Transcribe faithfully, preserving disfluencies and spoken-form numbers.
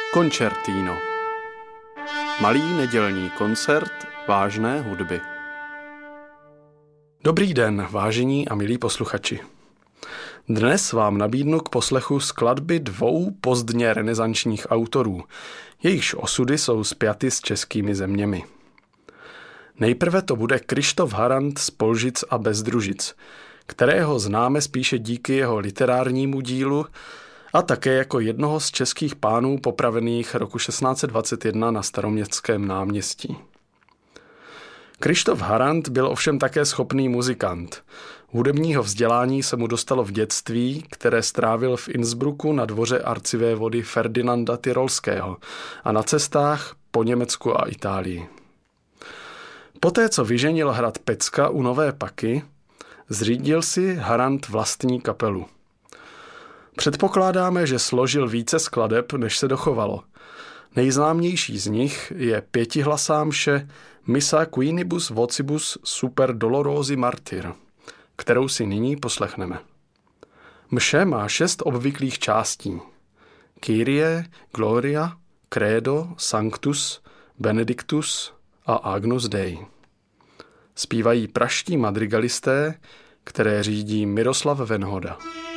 Koncertino. Malý nedělní koncert vážné hudby. Dobrý den, vážení a milí posluchači. Dnes vám nabídnu k poslechu skladby dvou pozdně renesančních autorů, jejichž osudy jsou spjaty s českými zeměmi. Nejprve to bude Kryštof Harant z Polžic a Bezdružic, kterého známe spíše díky jeho literárnímu dílu a také jako jednoho z českých pánů popravených roku šestnáct set dvacet jedna na Staroměstském náměstí. Kryštof Harant byl ovšem také schopný muzikant. Hudebního vzdělání se mu dostalo v dětství, které strávil v Innsbrucku na dvoře arcivévody Ferdinanda Tyrolského a na cestách po Německu a Itálii. Poté, co vyženil hrad Pecka u Nové Paky, zřídil si Harant vlastní kapelu. Předpokládáme, že složil více skladeb, než se dochovalo. Nejznámější z nich je pětihlasá mše Missa Quinibus Vocibus Super Dolorosi Martyr, kterou si nyní poslechneme. Mše má šest obvyklých částí. Kyrie, Gloria, Credo, Sanctus, Benedictus a Agnus Dei. Zpívají pražští madrigalisté, které řídí Miroslav Venhoda.